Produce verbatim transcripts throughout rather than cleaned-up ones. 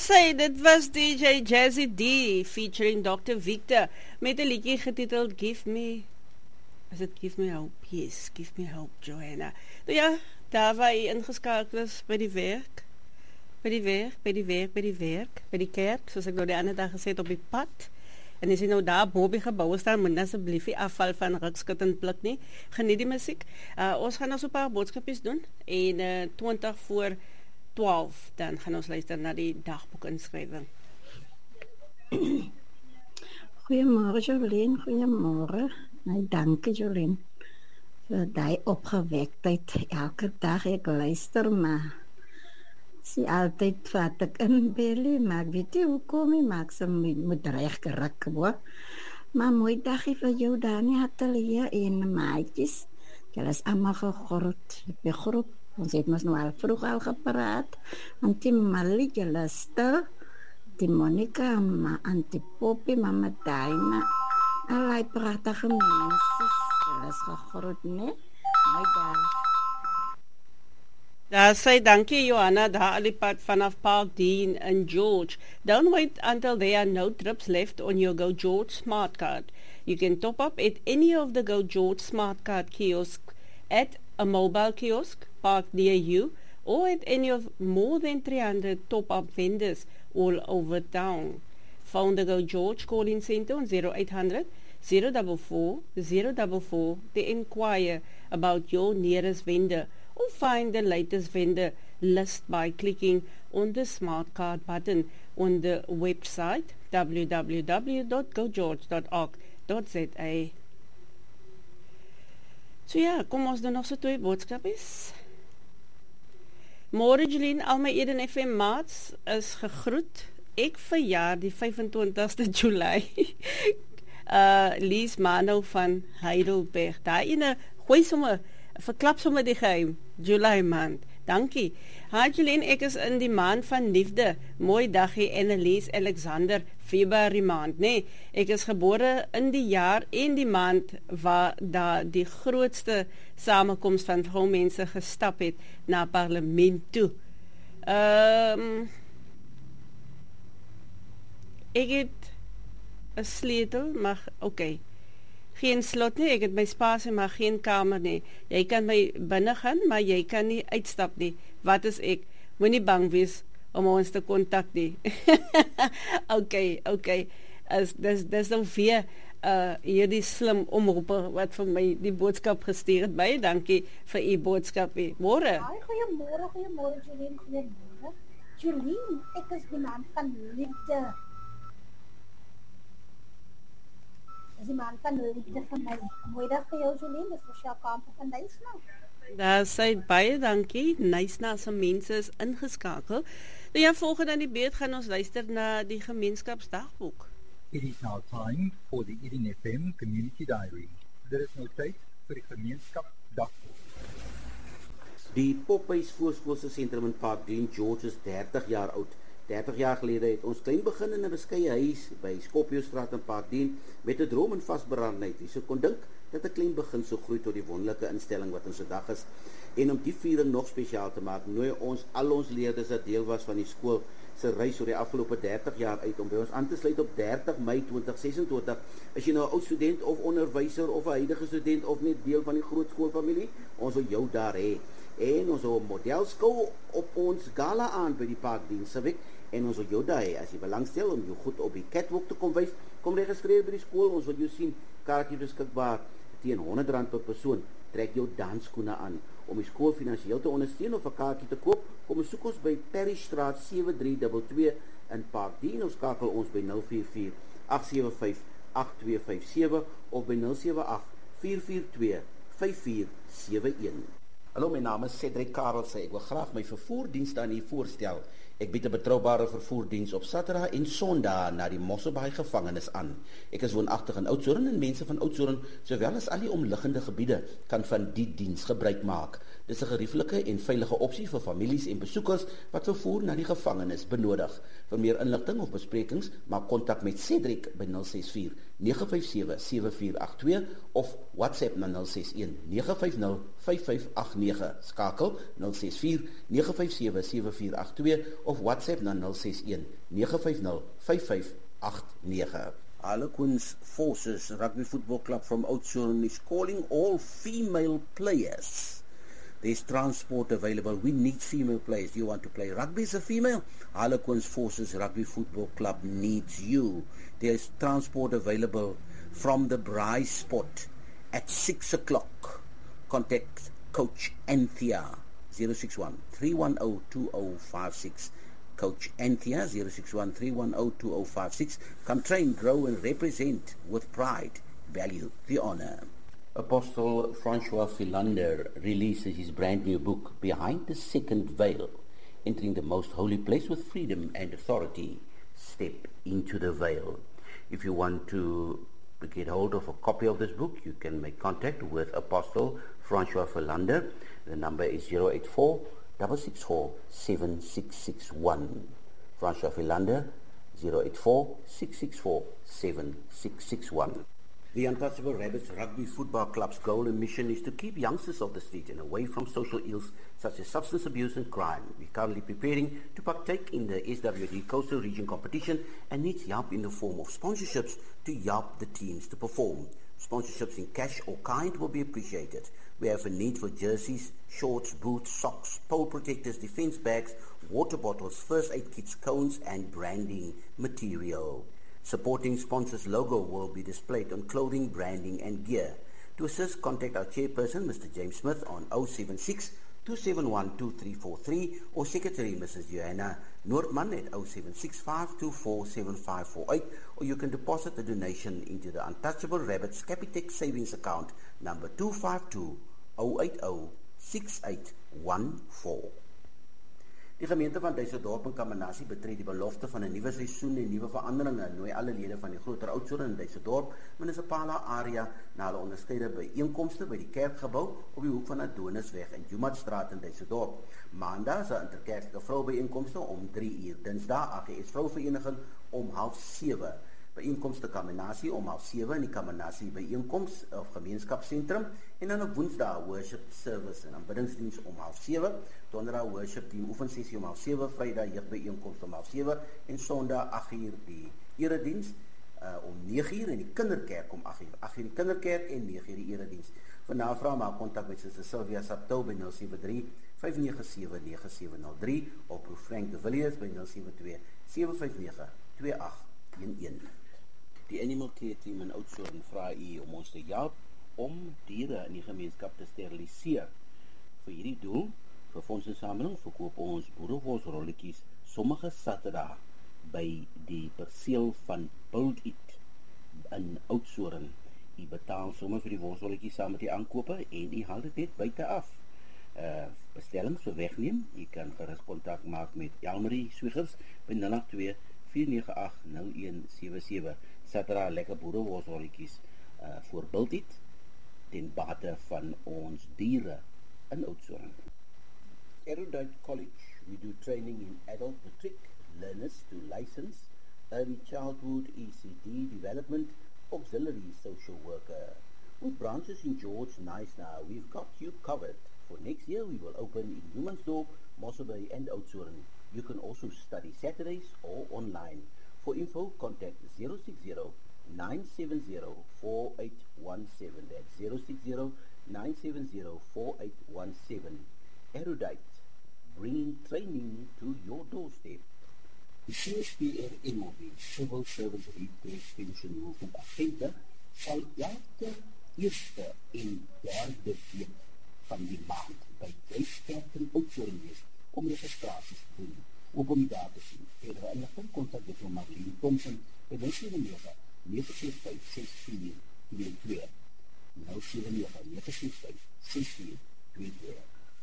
Say, dit was D J Jazzy D featuring doctor Victor met 'n liedjie getiteld Give Me. Is dit Give Me Hope? Yes, Give Me Hope, Joanna. Nou ja, daar waar jy ingeskakel is by die werk, by die werk, by die werk, by die werk, by die kerk, soos ek nou die ander dag gesê het op die pad. En as jy nou daar bo by gebouwe staan, moet asseblief nie afval van rukskut en pluk nie. Geniet die musiek. Uh, ons gaan nou so 'n paar boodskapies doen en uh, twintig voor twaalf, dan gaan ons luister na die dagboek inskrywing. Goeiemôre Jolien, goeiemôre. Nee, dankie Jolien vir die opgewektheid. Elke dag ek luister, maar sy altyd vat ek in Billy, maar ek weet nie hoekom nie, maar ek sy moet reg geruk word. Maar mooi dagie vir jou daar in die atelier en maatjies. Julle is allemaal gegroet. Ek ben groep. Ons het ons nou al vroeg al gepraat. Antie Mali, julle stil. Die Monica, Antie Poppy, Mama Daina. Allerlei prachtige mensen. Julle is gegroet, nee? My dag. Daar sê dankie Johanna, daar al die pad vanaf Park Dean en George. Don't wait until there are no trips left on your Go George smart card. You can top up at any of the Go George smart card kiosks at a mobile kiosk parked near you or at any of more than three hundred top-up vendors all over town. Phone the Go George call-in center on zero eight hundred, zero four four, zero four four to inquire about your nearest vendor or find the latest vendor list by clicking on the smart card button on the website w w w dot go george dot org dot za. So ja, kom ons doen nog so twee boodskapies. Môre Jolien, al my Eden F M maats is gegroet. Ek verjaar die vyfentwintigste Julie. uh, Lies Mano van Heidelberg. Daar ene, gooi somme, verklap somme die geheim. Julie maand. Dankie. Ha Jolien, ek is in die maand van liefde. Mooi dagie Annelies Alexander, Februarie maand. Nee, ek is gebore in die jaar en die maand waar daar die grootste samenkomst van vrouwmense gestap het na parlement toe. Um, ek het een sleutel, maar oké. Okay. Geen slot nie, ek het my spasie, maar geen kamer nie. Jy kan my binnen gaan, maar jy kan nie uitstap nie. Wat is ek? Moet nie bang wees om ons te kontak nie. Oké, oké. Dis dis nou weer uh, hierdie slim omroeper wat vir my die boodskap gestuur het. Baie dankie vir u boodskap. Môre. Hi, goeiemôre, goeiemôre Jolien, goeiemôre. Jolien, ek is die man van liefde. Dis die man van liefde van my. Mooi dag vir jou Jolien, dis Rochelle Kampen van Nysna. Daar sê baie dankie. Nysna se mense is ingeskakel. Nou ja, volgende aan die beurt gaan ons luister na die gemeenskapsdagboek. It is now time for the Eden F M Community Diary. There is no tyd vir die gemeenskapsdagboek. Die Popeyes Voorskoolse sentrum in Park Dean George is dertig jaar oud. dertig jaar gelede het ons klein begin in 'n beskeie huis by Skopjestraat in Park Dean met 'n droom en vasberadenheid. Wie sou kon dink dat 'n klein begin so groei tot die wonderlike instelling wat ons vandag is. En om die viering nog spesiaal te maak, nooi ons al ons leerders wat deel was van die skool se reis oor die afgelope dertig jaar uit om by ons aan te sluit op dertig Mei twintig sesentwintig. As jy nou 'n ou student of onderwyser of 'n huidige student of net deel van die groot skoolfamilie, ons wil jou daar hê. En ons wil 'n modelskou op ons gala aan by die Park Dean Civic. En ons wil jou daar hê, as jy belangstel om jou goed op die catwalk te kom wys, kom registreer by die skool, ons wil jou sien, kaartjie beskikbaar teen honderd rand per persoon. Trek jou dansskoene aan. Om die skool finansiëel te ondersteun of 'n kaartjie te koop, kom besoek ons by Parrystraat sewe drie twee twee in Park Dean. Ons skakel ons by nul vier vier agt sewe vyf agt twee vyf sewe of by nul sewe agt vier vier twee vyf vier sewe een. Hallo, my naam is Cedric Karelse. Ek wil graag my vervoerdienste aan u voorstel. Ek bied 'n betroubare vervoerdiens op Saterdag en Sondag na die Mosselbaai gevangenis aan. Ek is woonagtig in Oudtshoorn en mense van Oudtshoorn, sowel as al die omliggende gebiede, kan van die diens gebruik maak. Dis 'n gerieflike en veilige opsie vir families en besoekers wat vervoer na die gevangenis benodig. Vir meer inligting of besprekings, maak kontak met Cedric by nul ses vier nege vyf sewe sewe vier agt twee of WhatsApp na nul ses een nege vyf nul vyf vyf agt nege. Skakel nul ses vier nege vyf sewe sewe vier agt twee of WhatsApp na nul ses een nege vyf nul vyf vyf agt nege. Harlequins Forces Rugby Football Club from Oudtshoorn is calling all female players. There's transport available. We need female players. You want to play rugby as a female? Harlequins Forces Rugby Football Club needs you. There's transport available from the Braai Spot at six o'clock. Contact Coach Anthea zero six one three one zero two zero five six. Coach Anthea zero six one three one zero two zero five six. Come train, grow and represent with pride. Value the honor. Apostle Francois Philander releases his brand new book, Behind the Second Veil, Entering the Most Holy Place with Freedom and Authority. Step into the veil. If you want to get hold of a copy of this book, you can make contact with Apostle Francois Philander. The number is zero eight four six six four seven six six one. Francois Philander, zero eight four six six four seven six six one. The Untouchable Rabbits Rugby Football Club's goal and mission is to keep youngsters off the street and away from social ills such as substance abuse and crime. We're currently preparing to partake in the S W D Coastal Region competition and needs help in the form of sponsorships to help the teams to perform. Sponsorships in cash or kind will be appreciated. We have a need for jerseys, shorts, boots, socks, pole protectors, defense bags, water bottles, first aid kits, cones and branding material. Supporting sponsors' logo will be displayed on clothing, branding and gear. To assist, contact our chairperson, Mister James Smith, on zero seven six two seven one two three four three or Secretary Missus Johanna Noordman at zero seven six five two four seven five four eight, or you can deposit a donation into the Untouchable Rabbits Capitec Savings Account number two five two zero eight zero six eight one four. Die gemeente van Duisendorp en Kamanasie betree die belofte van 'n nuwe seisoen en nuwe veranderinge en nooi alle lede van die groter Oudtshoorn en Duisendorp munisipale area na hulle onderskeide byeenkomste by die kerkgebou op die hoek van Adonisweg en Jumatstraat in Duisendorp. Maandag is 'n interkerklike vroubyeenkomste om drie uur. Dinsdag A G S Vrouvereniging om half sewe. Byeenkomste Kamanasie om half sewe in die Kamanasie byeenkoms of gemeenskapsentrum en dan op Woensdag worship service en aanbiddingsdiens om half sewe, Donderdag worship team oefensessie om half sewe, Vrydag jeugbyeenkoms om half sewe en Sondag agt uur die erediens uh, om nege uur en die kinderkerk om agt uur. agt uur die kinderkerk en nege uur die erediens. Vir navraag maak kontak met Suster Sylvia Saptou by nul sewe drie vyf nege sewe nege sewe nul drie of Prof Frank de Villiers by nul sewe twee sewe vyf nege twee agt een een. Die Animal Care Team in Oudtshoorn vra u om ons te help om diere in die gemeenskap te steriliseer. Vir hierdie doel, vir fondsinsameling, verkoop ons boerewolsrolletjies sommige Saterdag by die perseel van Build It in Oudtshoorn. U betaal sommer vir die wolsrolletjies saam met die aankope en u haal dit net buite af. Uh, bestellings vir wegneem, u kan gerus kontak maak met Elmarie Swiggers by nul agt twee vier nege agt nul een sewe sewe. Saterdag lekker boerewolsrolletjies uh, voor Build It ten bate van ons diere in Oudtshoorn. Erudite College, we do training in adult matric learners to license, early childhood, E C D development, auxiliary social worker. With branches in George, Knysna, we've got you covered. For next year, we will open in Humansdorp, Mossel Bay and Oudtshoorn. You can also study Saturdays or online. For info, contact zero six zero nine seven zero four eight one seven. That's zero six zero nine seven zero four eight one seven. Erudite, bringing training to your doorstep. The C S P R M O B, Civil Servant Redress Pension Movement Agenda, sal elke eerste en derde week van die maand by Duiskerk in Oudtshoorn wees om registraties te doen. Op om die daar te sien. Verder inligting kontak met Marlene Thompson by nul sewe nege nege ses vyf ses vier twee twee. nul sewe nege nege ses vyf ses vier twee twee.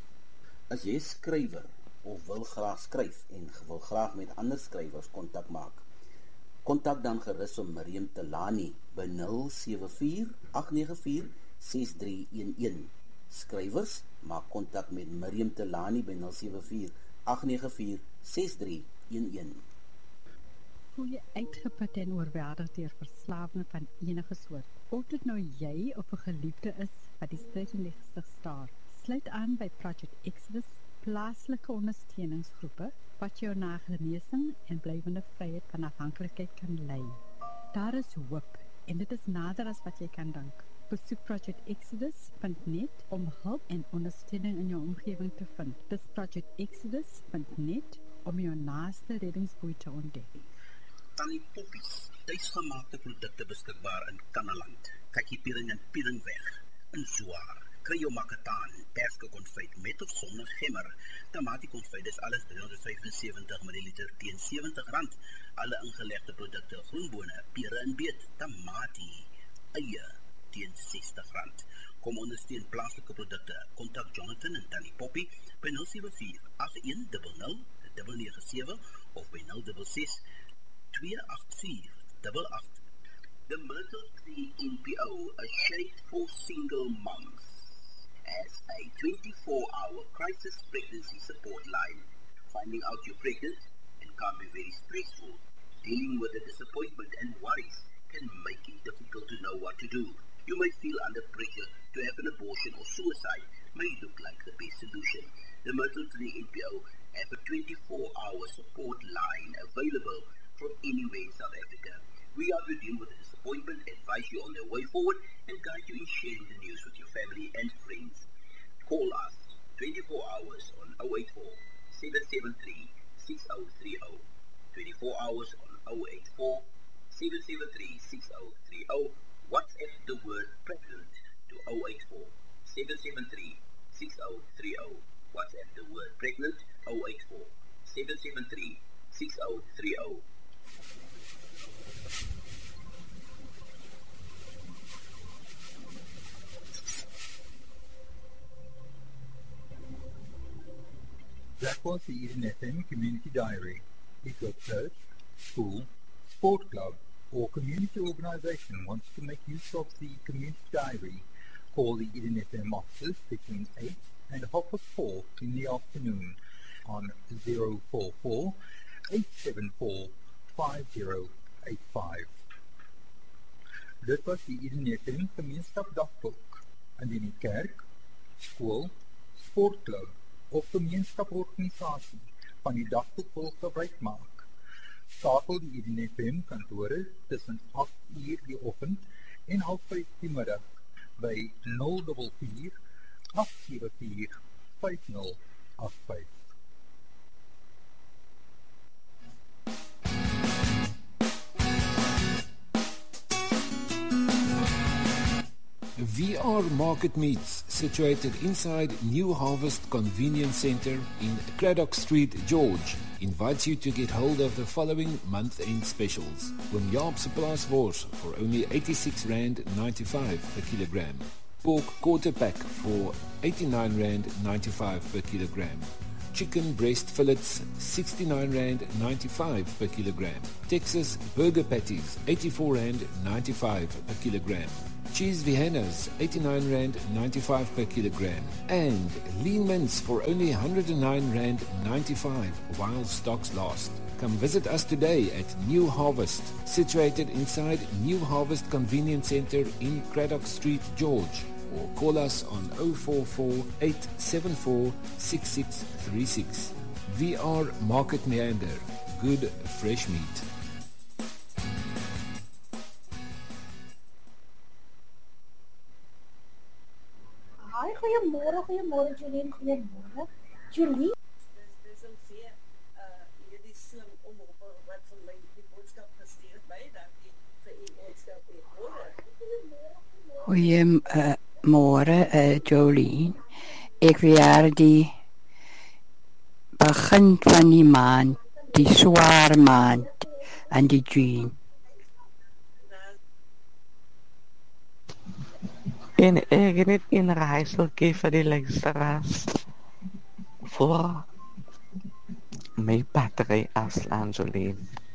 As jy skrywer of wil graag skryf en wil graag met ander skrywers kontak maak, kontak dan gerus om Miriam Telani by nul sewe vier agt nege vier ses drie een een. Skrywers Maak kontak met Miriam Telani by nul sewe vier agt nege vier ses drie een een. Voel jy uitgeput en oorweldig deur verslawing van enige soort? Of dit nou jy of 'n geliefde is wat die stryd in die gesig staar, sluit aan by Project Exodus, plaaslike ondersteuningsgroepe wat jou na genesing en blywende vryheid van afhanklikheid kan lei. Daar is hoop en dit is nader as wat jy kan dink. Besoek project exodus punt net om hulp en ondersteuning in jou omgewing te vind. Dis project exodus punt net om jou naaste reddingsboei te ontdek. Tannie Poppies, tuisgemaakte produkte beskikbaar in Kannaland. Kykie piering en pieringweg, in Zwaar. Kry jou makataan, perske konfyt met of sonder gemmer. Tamatie konfyt is alles driehonderd vyfensewentig milliliter teen sewentig rand. Alle ingelegde produkte, groenbone, pere en beet, tamatie, eie teen sestig rand. Kom ondersteun plaaslike produkte. Kontak Jonathan en Tannie Poppy by nul sewe vier agt een nul nul nege nege sewe of by nul ses ses twee agt vier agt agt. The Myrtle Tree N P O, a shade for single moms, as a twenty-four hour crisis pregnancy support line. Finding out you're pregnant and can be very stressful. Dealing with the disappointment and worries can make it difficult to know what to do. You may feel under pressure to have an abortion or suicide may look like the best solution. The Myrtle Tree N P O have a twenty-four hour support line available from anywhere in South Africa. We are to deal with the disappointment, advise you on the way forward, and guide you in sharing the news with your family and friends. Call us twenty-four hours on zero eight four seven seven three six zero three zero. twenty-four hours on zero eight four seven seven three six zero three zero. WhatsApp the word pregnant to zero eight four seven seven three six zero three zero. WhatsApp the word pregnant zero eight four seven seven three six zero three zero. That was the Eden F M Community Diary. If your church, school, sport club, or community organization wants to make use of the Community Diary, call the Eden F M offices between eight and half past four in the afternoon on zero four four eight seven four five zero eight five. Dit was die Eden F M Gemeenskap Dagboek. Indien die kerk, skool, sportklub of gemeenskaporganisasie van die dagboek wil gebruik maak, skakel die Eden F M kantore tussen agt uur die oggend en half vyf die middag by nul vier vier agt sewe vier vyf nul agt vyf. V R Market Meats, situated inside New Harvest Convenience Centre in Craddock Street, George, invites you to get hold of the following month-end specials. Oom Jaap se plaaswors for only eighty-six rand ninety-five per kilogram. Pork quarter pack for eighty-nine rand ninety-five per kilogram. Chicken breast fillets sixty-nine rand ninety-five per kilogram. Texas burger patties eighty-four rand ninety-five per kilogram. Cheese Viennas eighty-nine rand ninety-five per kilogram. And lean mince for only one hundred nine rand ninety-five while stocks last. Come visit us today at New Harvest, situated inside New Harvest Convenience Centre in Craddock Street, George, or call us on zero four four eight seven four six six three six. V R Market Meander, good fresh meat. Hi, goeiemôre, goeiemôre Jolien, goeiemôre. Jolien, Dis om weer uh hierdie slim omroeper wat vir my die boodskap gestuur het by dat ek vir u boodskap het hoor. Goeiemôre, uh, Jolien. Ek weer die begin van die maand, die swaar maand aan die Jean. En ek het net een reisselkie vir die luisteraars voor my battery afslaan, Jolien.